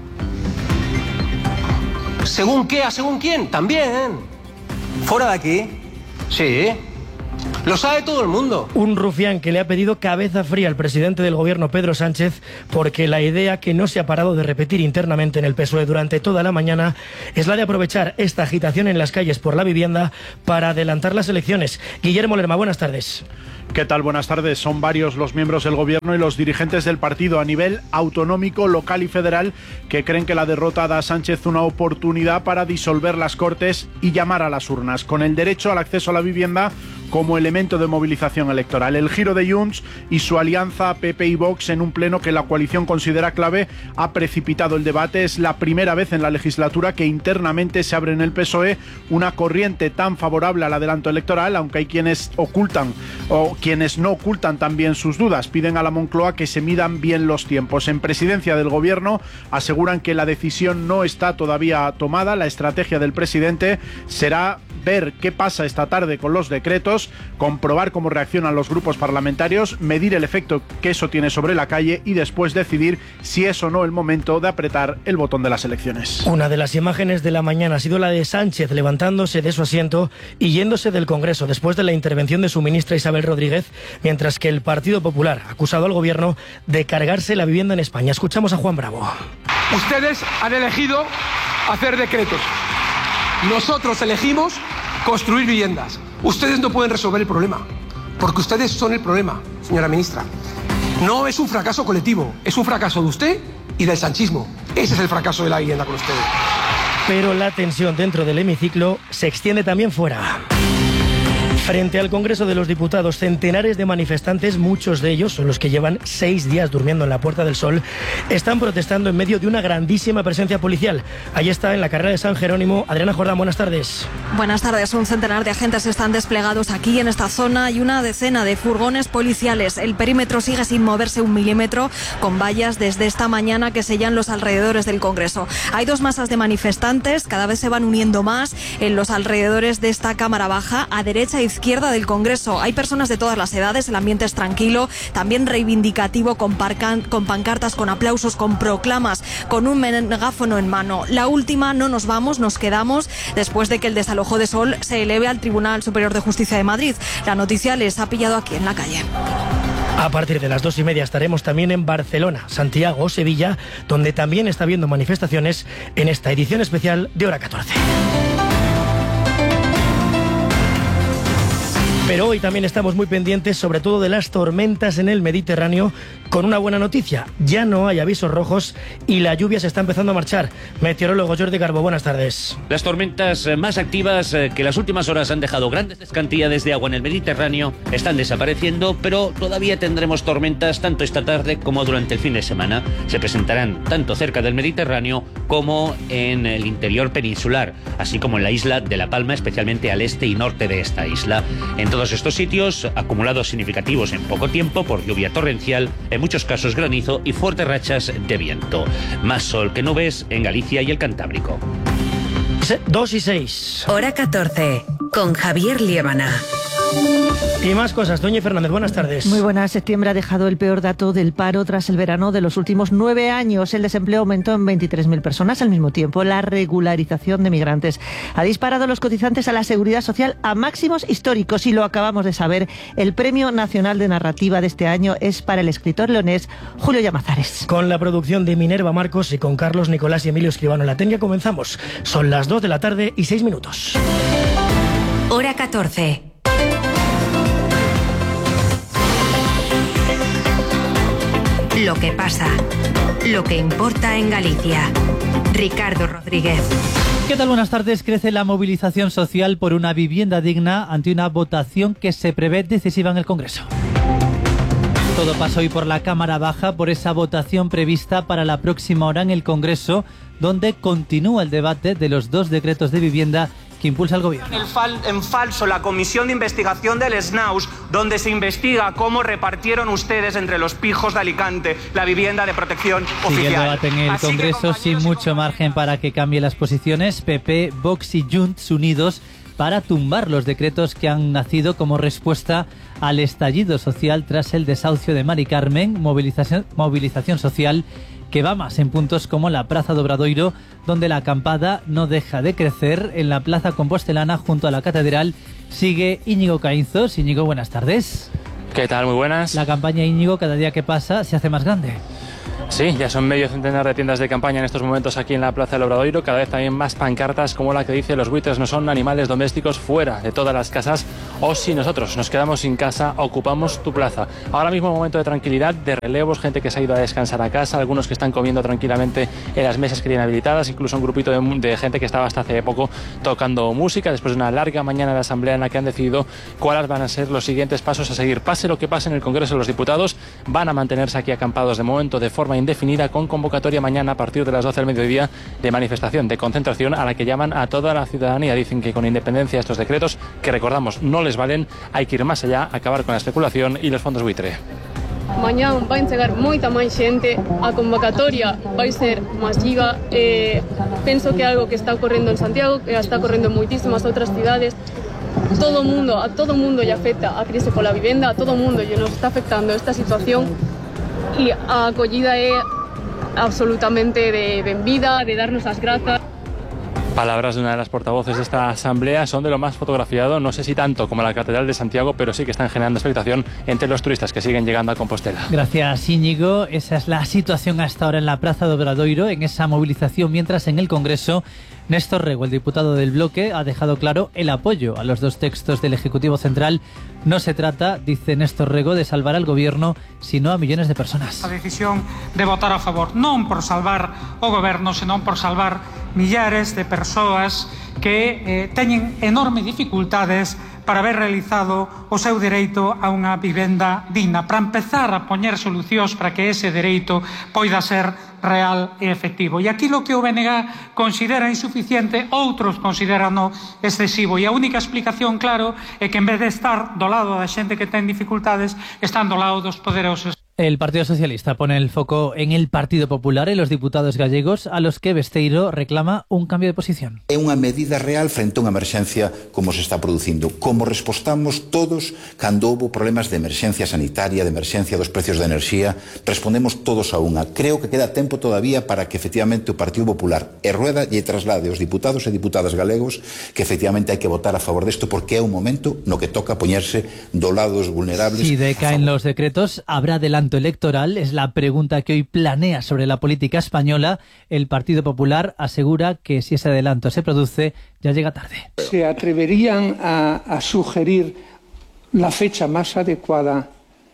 según qué, a según quién, también. Fuera de aquí. Sí. Lo sabe todo el mundo. Un Rufián que le ha pedido cabeza fría al presidente del Gobierno, Pedro Sánchez, porque la idea que no se ha parado de repetir internamente en el P S O E durante toda la mañana es la de aprovechar esta agitación en las calles por la vivienda para adelantar las elecciones. Guillermo Lerma, buenas tardes. ¿Qué tal? Buenas tardes. Son varios los miembros del Gobierno y los dirigentes del partido a nivel autonómico, local y federal que creen que la derrota da a Sánchez una oportunidad para disolver las Cortes y llamar a las urnas, con el derecho al acceso a la vivienda como elemento de movilización electoral. El giro de Junts y su alianza P P y Vox en un pleno que la coalición considera clave ha precipitado el debate. Es la primera vez en la legislatura que internamente se abre en el P S O E una corriente tan favorable al adelanto electoral, aunque hay quienes ocultan o quienes no ocultan también sus dudas. Piden a la Moncloa que se midan bien los tiempos. En presidencia del Gobierno aseguran que la decisión no está todavía tomada. La estrategia del presidente será ver qué pasa esta tarde con los decretos, comprobar cómo reaccionan los grupos parlamentarios, medir el efecto que eso tiene sobre la calle y después decidir si es o no el momento de apretar el botón de las elecciones. Una de las imágenes de la mañana ha sido la de Sánchez levantándose de su asiento y yéndose del Congreso después de la intervención de su ministra Isabel Rodríguez, mientras que el Partido Popular ha acusado al Gobierno de cargarse la vivienda en España. Escuchamos a Juan Bravo. Ustedes han elegido hacer decretos. Nosotros elegimos construir viviendas. Ustedes no pueden resolver el problema, porque ustedes son el problema, señora ministra. No es un fracaso colectivo, es un fracaso de usted y del sanchismo. Ese es el fracaso de la vivienda con ustedes. Pero la tensión dentro del hemiciclo se extiende también fuera. Frente al Congreso de los Diputados, centenares de manifestantes, muchos de ellos son los que llevan seis días durmiendo en la Puerta del Sol, están protestando en medio de una grandísima presencia policial. Ahí está, en la carrera de San Jerónimo. Adriana Jordán, buenas tardes. Buenas tardes. Un centenar de agentes están desplegados aquí en esta zona y una decena de furgones policiales. El perímetro sigue sin moverse un milímetro, con vallas desde esta mañana que sellan los alrededores del Congreso. Hay dos masas de manifestantes, cada vez se van uniendo más en los alrededores de esta Cámara Baja, a derecha e izquierda del Congreso. Hay personas de todas las edades, el ambiente es tranquilo, también reivindicativo, con, parcan, con pancartas, con aplausos, con proclamas, con un megáfono en mano. La última, no nos vamos, nos quedamos, después de que el desalojo de Sol se eleve al Tribunal Superior de Justicia de Madrid. La noticia les ha pillado aquí en la calle. A partir de las dos y media estaremos también en Barcelona, Santiago o Sevilla, donde también está habiendo manifestaciones en esta edición especial de Hora catorce. Pero Pero hoy también estamos muy pendientes, sobre todo de las tormentas en el Mediterráneo, con una buena noticia. Ya no hay avisos rojos y la lluvia se está empezando a marchar. Meteorólogo Jordi Garbo, buenas tardes. Las tormentas más activas que las últimas horas han dejado grandes cantidades de agua en el Mediterráneo están desapareciendo, pero todavía tendremos tormentas tanto esta tarde como durante el fin de semana. Se presentarán tanto cerca del Mediterráneo como en el interior peninsular, así como en la isla de La Palma, especialmente al este y norte de esta isla. En todos estos sitios, acumulados significativos en poco tiempo por lluvia torrencial, en muchos casos granizo y fuertes rachas de viento. Más sol que nubes en Galicia y el Cantábrico. dos y seis. Hora catorce, con Javier Liébana. Y más cosas. Doña Fernández, buenas tardes. Muy buenas. Septiembre ha dejado el peor dato del paro tras el verano de los últimos nueve años. El desempleo aumentó en veintitrés mil personas. Al mismo tiempo, la regularización de migrantes ha disparado a los cotizantes a la Seguridad Social a máximos históricos. Y lo acabamos de saber. El Premio Nacional de Narrativa de este año es para el escritor leonés Julio Llamazares. Con la producción de Minerva Marcos y con Carlos Nicolás y Emilio Escribano en la técnica comenzamos. Son las dos de la tarde y seis minutos. Hora catorce. Lo que pasa, lo que importa en Galicia. Ricardo Rodríguez. ¿Qué tal? Buenas tardes. Crece la movilización social por una vivienda digna ante una votación que se prevé decisiva en el Congreso. Todo pasa hoy por la Cámara Baja, por esa votación prevista para la próxima hora en el Congreso, donde continúa el debate de los dos decretos de vivienda que impulsa el gobierno. El fal, en falso la comisión de investigación del S N A U S, donde se investiga cómo repartieron ustedes entre los pijos de Alicante la vivienda de protección oficial. Sigue el debate en el Así Congreso sin mucho margen para que cambie las posiciones. P P, Vox y Junts unidos para tumbar los decretos que han nacido como respuesta al estallido social tras el desahucio de Mari Carmen, movilización, movilización social que va más en puntos como la Praza de Obradoiro, donde la acampada no deja de crecer. En la Plaza Compostelana, junto a la Catedral, sigue Íñigo Caínzos. Íñigo, buenas tardes. ¿Qué tal? Muy buenas. La campaña, Íñigo, cada día que pasa se hace más grande. Sí, ya son medio centenar de tiendas de campaña en estos momentos aquí en la Plaza del Obradoiro, cada vez también más pancartas como la que dice: los buitres no son animales domésticos, fuera de todas las casas, o si nosotros nos quedamos sin casa, ocupamos tu plaza. Ahora mismo un momento de tranquilidad, de relevos, gente que se ha ido a descansar a casa, algunos que están comiendo tranquilamente en las mesas que tienen habilitadas, incluso un grupito de, de gente que estaba hasta hace poco tocando música, después de una larga mañana de asamblea en la que han decidido cuáles van a ser los siguientes pasos a seguir. Pase lo que pase en el Congreso, los diputados van a mantenerse aquí acampados de momento de forma indefinida, con convocatoria mañana a partir de las doce del mediodía de manifestación, de concentración, a la que llaman a toda la ciudadanía. Dicen que con independencia de estos decretos, que recordamos no les valen, hay que ir más allá, acabar con la especulación y los fondos buitre. Mañá vai chegar moita máis xente, a convocatoria vai ser masiva, eh, penso que é algo que está ocorrendo en Santiago, que está ocorrendo en moitísimas outras cidades. Todo mundo, a todo mundo lle afecta a crise pola vivenda, a todo mundo lle nos está afectando esta situación, e a acollida é absolutamente de benvida, de darnos as grazas. Palabras de una de las portavoces de esta asamblea son de lo más fotografiado, no sé si tanto como la Catedral de Santiago, pero sí que están generando expectación entre los turistas que siguen llegando a Compostela. Gracias, Íñigo. Esa es la situación hasta ahora en la Plaza de Obradoiro, en esa movilización, mientras en el Congreso Néstor Rego, el diputado del bloque, ha dejado claro el apoyo a los dos textos del Ejecutivo Central. No se trata, dice Néstor Rego, de salvar al Gobierno, sino a millones de personas. A decisión de votar a favor, non por salvar o Goberno, senón por salvar millares de persoas que eh, teñen enormes dificultades para haber realizado o seu dereito a unha vivenda digna, para empezar a poñer solucións para que ese dereito poida ser real e efectivo. E aquilo que o B N G considera insuficiente, outros consideran excesivo. E a única explicación, claro, é que en vez de estar do lado da xente que ten dificultades, están do lado dos poderosos. El Partido Socialista pone el foco en el Partido Popular y los diputados gallegos, a los que Besteiro reclama un cambio de posición. É unha medida real frente a unha emerxencia como se está producindo, como respostamos todos cando houve problemas de emerxencia sanitaria, de emerxencia dos precios de enerxía, respondemos todos a unha. Creo que queda tempo todavía para que efectivamente o Partido Popular e Rueda lle traslade aos diputados e diputadas galegos que efectivamente hai que votar a favor desto, porque é un momento no que toca poñerse do lado dos vulnerables. Si decaen los decretos, habrá adelanto electoral, es la pregunta que hoy planea sobre la política española. El Partido Popular asegura que si ese adelanto se produce, ya llega tarde. ¿Se atreverían a, a sugerir la fecha más adecuada.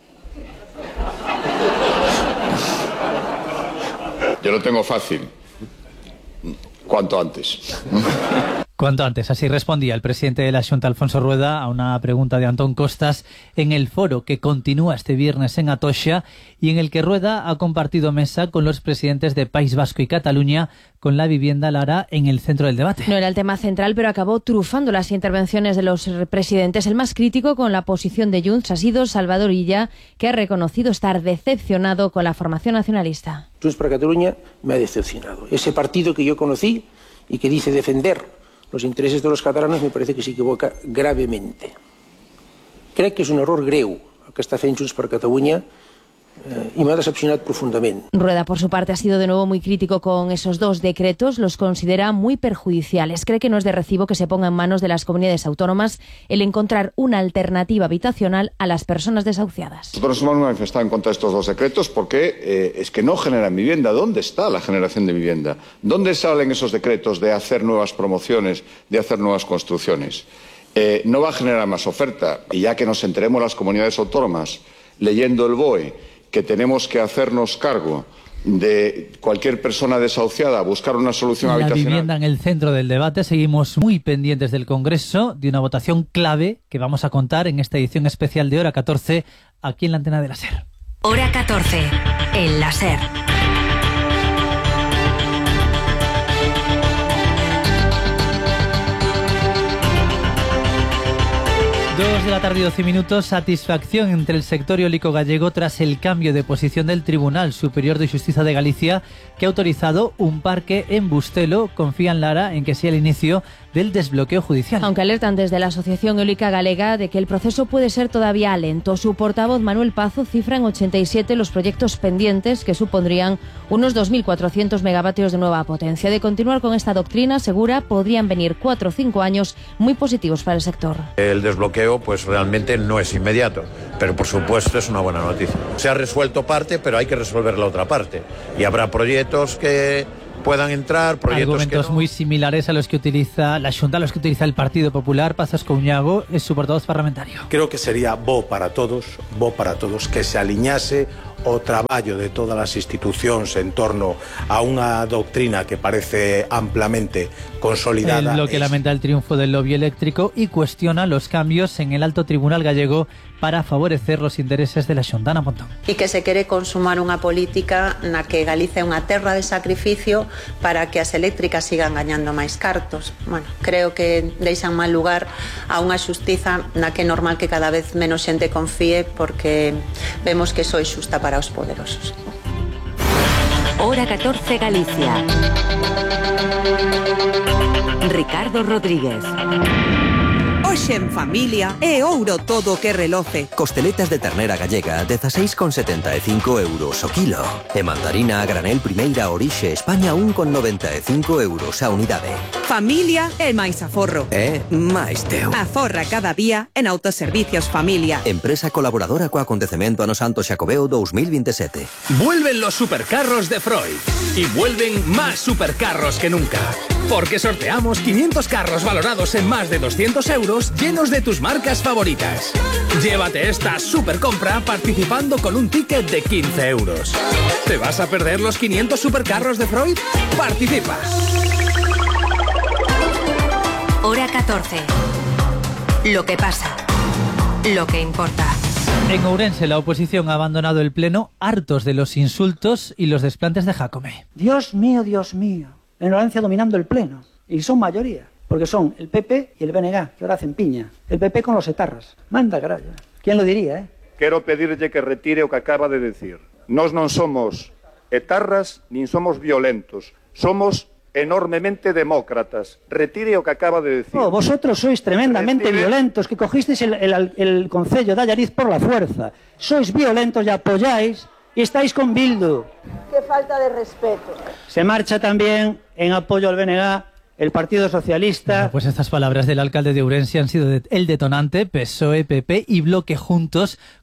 Yo lo tengo fácil. Cuanto antes. Cuanto antes, así respondía el presidente de la Xunta, Alfonso Rueda, a una pregunta de Antón Costas en el foro que continúa este viernes en Atocha y en el que Rueda ha compartido mesa con los presidentes de País Vasco y Cataluña, con la vivienda, Lara, en el centro del debate. No era el tema central, pero acabó trufando las intervenciones de los presidentes. El más crítico con la posición de Junts ha sido Salvador Illa, que ha reconocido estar decepcionado con la formación nacionalista. Junts per Catalunya me ha decepcionado. Ese partido que yo conocí y que dice defender los intereses de los catalanes me parece que se equivoca gravemente. Crec que és un error greu el que està fent Junts per Catalunya eh, y me ha decepcionado profundamente. Rueda, por su parte, ha sido de nuevo muy crítico con esos dos decretos. Los considera muy perjudiciales. Cree que no es de recibo que se ponga en manos de las comunidades autónomas el encontrar una alternativa habitacional a las personas desahuciadas. Nosotros hemos manifestado en contra de estos dos decretos porque eh, es que no generan vivienda. ¿Dónde está la generación de vivienda? ¿Dónde salen esos decretos de hacer nuevas promociones, de hacer nuevas construcciones? Eh, no va a generar más oferta. Y ya que nos enteremos las comunidades autónomas leyendo el B O E que tenemos que hacernos cargo de cualquier persona desahuciada, buscar una solución la habitacional. La vivienda en el centro del debate. Seguimos muy pendientes del Congreso, de una votación clave que vamos a contar en esta edición especial de Hora catorce, aquí en la antena de la SER. Hora catorce, en la SER. Dos de la tarde y doce minutos. Satisfacción entre el sector eólico gallego tras el cambio de posición del Tribunal Superior de Justicia de Galicia, que ha autorizado un parque en Bustelo. Confían, Lara, en que sea el inicio del desbloqueo judicial. Aunque alertan desde la Asociación Eólica Galega de que el proceso puede ser todavía lento. Su portavoz, Manuel Pazo, cifra en ochenta y siete los proyectos pendientes, que supondrían unos dos mil cuatrocientos megavatios de nueva potencia. De continuar con esta doctrina, asegura, podrían venir cuatro o cinco años muy positivos para el sector. El desbloqueo pues realmente no es inmediato, pero por supuesto es una buena noticia. Se ha resuelto parte, pero hay que resolver la otra parte. Y habrá proyectos que puedan entrar, proyectos Argumentos que no. muy similares a los que utiliza la Xunta, a los que utiliza el Partido Popular. Pazos Couñago es su portavoz parlamentario. Creo que sería bo para todos, bo para todos, que se aliñase o traballo de todas as institucións en torno a unha doctrina que parece amplamente consolidada. El bloque lamenta el triunfo del lobby eléctrico y cuestiona los cambios en el alto tribunal gallego para favorecer los intereses de la Xunta. Ana Pontón. E que se quere consumar unha política na que Galicia é unha terra de sacrificio para que as eléctricas sigan gañando máis cartos. Bueno, creo que deixan mal lugar a unha xustiza na que é normal que cada vez menos xente confíe, porque vemos que sois xusta para os poderosos. Hora catorce, Galicia. Ricardo Rodríguez. Hoxe en familia é ouro todo o que reloce. Costeletas de ternera gallega, dezaseis con setenta e cinco euros o kilo. E mandarina a granel primeira orixe España, un con noventa e cinco euros a unidade. Familia é máis aforro. É máis teu. Aforra cada día en Autoservicios Familia. Empresa colaboradora co acontecemento ano Santo Xacobeo dos mil veintisiete. Vuelven los supercarros de Freud. Y vuelven más supercarros que nunca. Porque sorteamos quinientos carros valorados en más de doscientos euros, llenos de tus marcas favoritas. Llévate esta super compra participando con un ticket de quince euros. ¿Te vas a perder los quinientos supercarros de Freud? Participa. Hora catorce. Lo que pasa. Lo que importa. En Ourense, la oposición ha abandonado el pleno, hartos de los insultos y los desplantes de Jácome. Dios mío, Dios mío. En Valencia dominando el pleno. Y son mayoría. Porque son el P P y el B N G, que ahora hacen piña. El P P con los etarras. Manda carallo. ¿Quién lo diría, eh? Quero pedirlle que retire o que acaba de decir. Nós non somos etarras nin somos violentos. Somos enormemente demócratas. Retire o que acaba de decir. Oh, vosotros sois tremendamente Retire. violentos, que cogisteis el, el, el concello de Allariz por la fuerza. Sois violentos y apoyáis y estáis con Bildu. Qué falta de respeto. Se marcha también en apoyo al B N G el Partido Socialista. Bueno, pues estas palabras del alcalde de Ourense han sido de, el detonante. P S O E, P P y Bloque juntos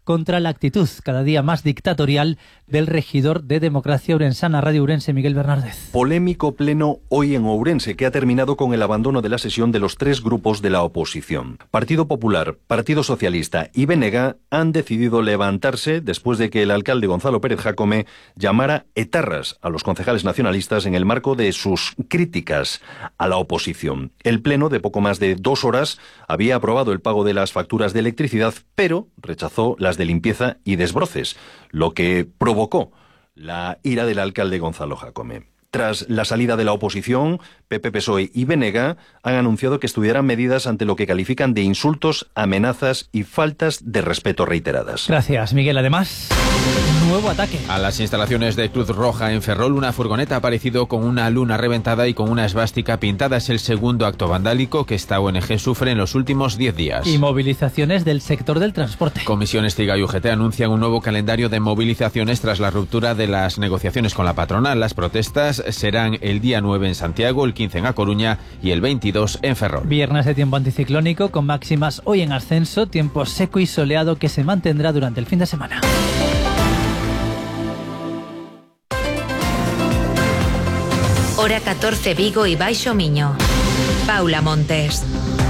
contra la actitud cada día más dictatorial del regidor de Democracia Ourensana. Radio Ourense, Miguel Bernárdez. Polémico pleno hoy en Ourense, que ha terminado con el abandono de la sesión de los tres grupos de la oposición. Partido Popular, Partido Socialista y B N G han decidido levantarse después de que el alcalde Gonzalo Pérez Jácome llamara etarras a los concejales nacionalistas en el marco de sus críticas a la oposición. El pleno, de poco más de dos horas, había aprobado el pago de las facturas de electricidad, pero rechazó las de limpieza y desbroces, lo que provocó la ira del alcalde Gonzalo Jácome. Tras la salida de la oposición, P P, P S O E y B N G han anunciado que estudiarán medidas ante lo que califican de insultos, amenazas y faltas de respeto reiteradas. Gracias, Miguel. Además, nuevo ataque. A las instalaciones de Cruz Roja en Ferrol, una furgoneta ha aparecido con una luna reventada y con una esvástica pintada. Es el segundo acto vandálico que esta O N G sufre en los últimos diez días. Y movilizaciones del sector del transporte. Comisiones Estiga y U G T anuncian un nuevo calendario de movilizaciones tras la ruptura de las negociaciones con la patronal. Las protestas serán el día nueve en Santiago, el quince en A Coruña y el veintidós en Ferrol. Viernes de tiempo anticiclónico con máximas hoy en ascenso, tiempo seco y soleado que se mantendrá durante el fin de semana. Hora catorce, Vigo y Baixo Miño. Paula Montes.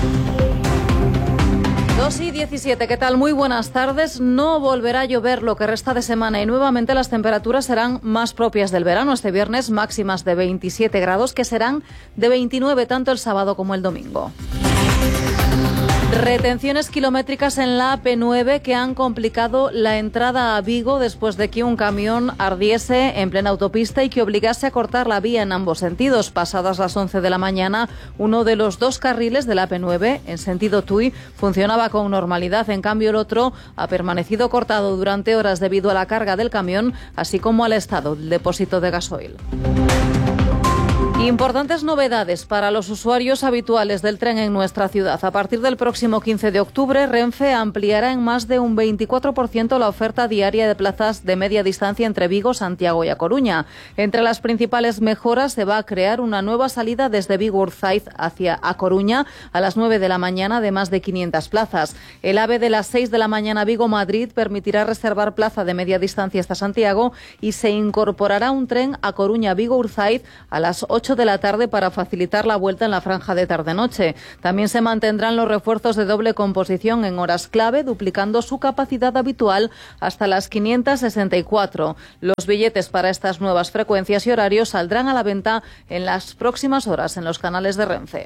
dos y diecisiete, ¿qué tal? Muy buenas tardes. No volverá a llover lo que resta de semana y nuevamente las temperaturas serán más propias del verano. Este viernes máximas de veintisiete grados, que serán de veintinueve tanto el sábado como el domingo. Retenciones kilométricas en la A P nueve que han complicado la entrada a Vigo después de que un camión ardiese en plena autopista y que obligase a cortar la vía en ambos sentidos. Pasadas las once de la mañana, uno de los dos carriles de la A P nueve, en sentido Tui, funcionaba con normalidad. En cambio, el otro ha permanecido cortado durante horas debido a la carga del camión, así como al estado del depósito de gasoil. Importantes novedades para los usuarios habituales del tren en nuestra ciudad. A partir del próximo quince de octubre, Renfe ampliará en más de un veinticuatro por ciento la oferta diaria de plazas de media distancia entre Vigo, Santiago y A Coruña. Entre las principales mejoras se va a crear una nueva salida desde Vigo Urzaiz hacia A Coruña a las nueve de la mañana de más de quinientas plazas. El AVE de las seis de la mañana Vigo-Madrid permitirá reservar plaza de media distancia hasta Santiago y se incorporará un tren A Coruña-Vigo Urzaiz a las ocho de la tarde para facilitar la vuelta en la franja de tarde-noche. También se mantendrán los refuerzos de doble composición en horas clave, duplicando su capacidad habitual hasta las quinientas sesenta y cuatro. Los billetes para estas nuevas frecuencias y horarios saldrán a la venta en las próximas horas en los canales de Renfe.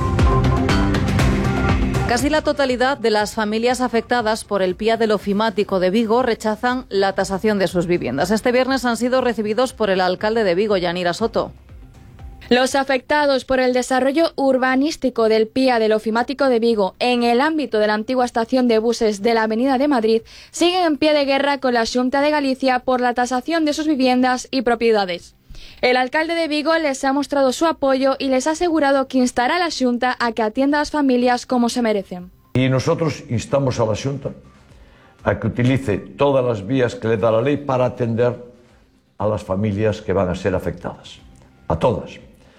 Casi la totalidad de las familias afectadas por el PIA del ofimático de Vigo rechazan la tasación de sus viviendas. Este viernes han sido recibidos por el alcalde de Vigo, Yanira Soto. Los afectados por el desarrollo urbanístico del PIA del ofimático de Vigo en el ámbito de la antigua estación de buses de la Avenida de Madrid siguen en pie de guerra con la Xunta de Galicia por la tasación de sus viviendas y propiedades. El alcalde de Vigo les ha mostrado su apoyo y les ha asegurado que instará a la Xunta a que atienda a las familias como se merecen. Y nosotros instamos a la Xunta a que utilice todas las vías que le da la ley para atender a las familias que van a ser afectadas, a todas.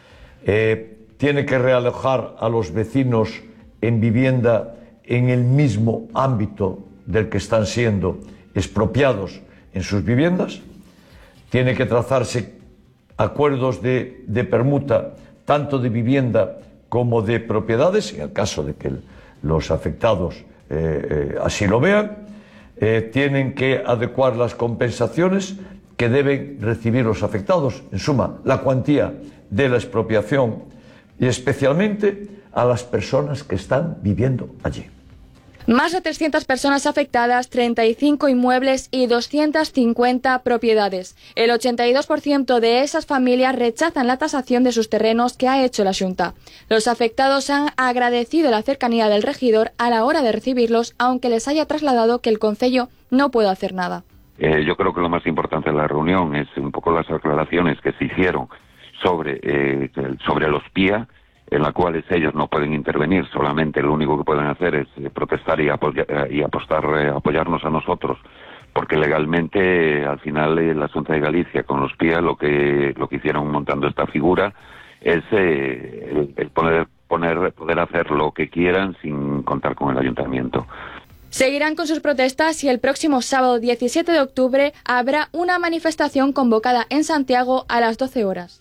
Eh, tiene que realojar a los vecinos en vivienda en el mismo ámbito del que están siendo expropiados en sus viviendas. Tiene que trazarse acuerdos de, de permuta tanto de vivienda como de propiedades, en el caso de que el, los afectados eh, eh, así lo vean. Eh, tienen que adecuar las compensaciones que deben recibir los afectados, en suma, la cuantía de la expropiación y especialmente a las personas que están viviendo allí. Más de trescientas personas afectadas, treinta y cinco inmuebles y doscientas cincuenta propiedades. El ochenta y dos por ciento de esas familias rechazan la tasación de sus terrenos que ha hecho la Xunta. Los afectados han agradecido la cercanía del regidor a la hora de recibirlos, aunque les haya trasladado que el concello no puede hacer nada. Eh, yo creo que lo más importante de la reunión es un poco las aclaraciones que se hicieron sobre, eh, sobre los PIA, en las cuales ellos no pueden intervenir, solamente lo único que pueden hacer es eh, protestar y, apoya, y apostar, eh, apoyarnos a nosotros, porque legalmente eh, al final eh, la Xunta de Galicia con los PIA lo que lo que hicieron montando esta figura es eh, el, el poder, poner, poder hacer lo que quieran sin contar con el ayuntamiento. Seguirán con sus protestas y el próximo sábado diecisiete de octubre habrá una manifestación convocada en Santiago a las doce horas.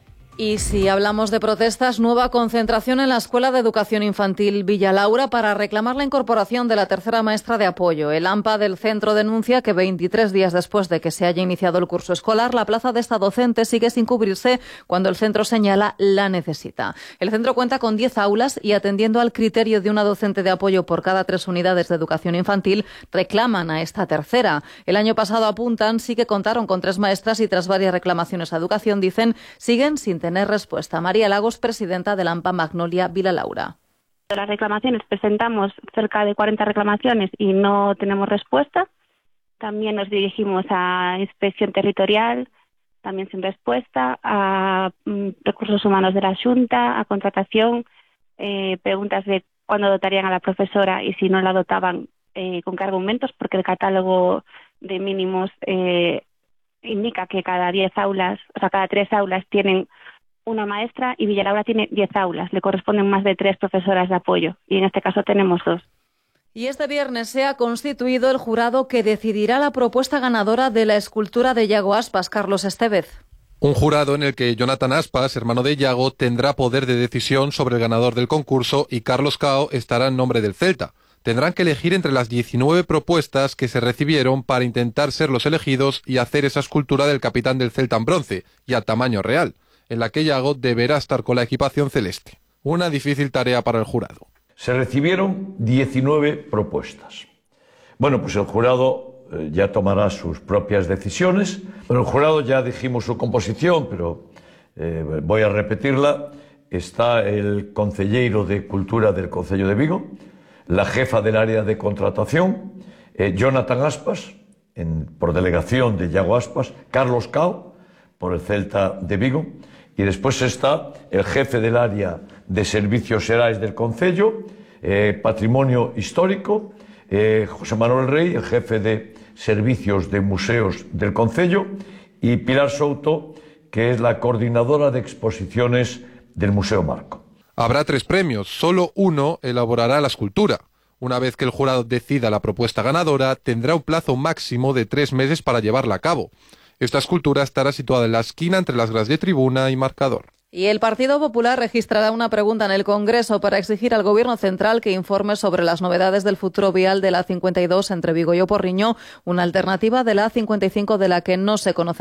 Y si hablamos de protestas, nueva concentración en la Escuela de Educación Infantil Villa Laura para reclamar la incorporación de la tercera maestra de apoyo. El AMPA del centro denuncia que veintitrés días después de que se haya iniciado el curso escolar, la plaza de esta docente sigue sin cubrirse cuando el centro señala la necesita. El centro cuenta con diez aulas y, atendiendo al criterio de una docente de apoyo por cada tres unidades de educación infantil, reclaman a esta tercera. El año pasado, apuntan, sí que contaron con tres maestras y tras varias reclamaciones a educación, dicen, siguen sin tener respuesta. María Lagos, presidenta del AMPA Magnolia Villa Laura. Las reclamaciones, presentamos cerca de cuarenta reclamaciones y no tenemos respuesta. También nos dirigimos a Inspección Territorial, también sin respuesta, a mm, Recursos Humanos de la Xunta, a Contratación, eh, preguntas de cuándo dotarían a la profesora y si no la dotaban, eh, con qué argumentos, porque el catálogo de mínimos eh, indica que cada diez aulas, o sea, cada tres aulas tienen una maestra y Villa Laura tiene diez aulas. Le corresponden más de tres profesoras de apoyo y en este caso tenemos dos. Y este viernes se ha constituido el jurado que decidirá la propuesta ganadora de la escultura de Yago Aspas, Carlos Estevez. Un jurado en el que Jonathan Aspas, hermano de Yago, tendrá poder de decisión sobre el ganador del concurso y Carlos Cao estará en nombre del Celta. Tendrán que elegir entre las diecinueve propuestas que se recibieron para intentar ser los elegidos y hacer esa escultura del capitán del Celta en bronce y a tamaño real, en la que Yago deberá estar con la equipación celeste. Una difícil tarea para el jurado. Se recibieron diecinueve propuestas. Bueno, pues el jurado eh, ya tomará sus propias decisiones. Bueno, el jurado ya dijimos su composición, pero eh, voy a repetirla. Está el concelleiro de Cultura del Concello de Vigo, la jefa del área de contratación, eh, Jonathan Aspas, en, por delegación de Yago Aspas, Carlos Cao, por el Celta de Vigo, y después está el jefe del área de servicios xerais del Concello, eh, Patrimonio Histórico, eh, José Manuel Rey, el jefe de servicios de museos del Concello, y Pilar Souto, que es la coordinadora de exposiciones del Museo Marco. Habrá tres premios, solo uno elaborará la escultura. Una vez que el jurado decida la propuesta ganadora, tendrá un plazo máximo de tres meses para llevarla a cabo. Esta escultura estará situada en la esquina entre las gradas de tribuna y marcador. Y el Partido Popular registrará una pregunta en el Congreso para exigir al Gobierno central que informe sobre las novedades del futuro vial de la A cincuenta y dos entre Vigo y Oporriño, una alternativa de la A cincuenta y cinco de la que no se conoce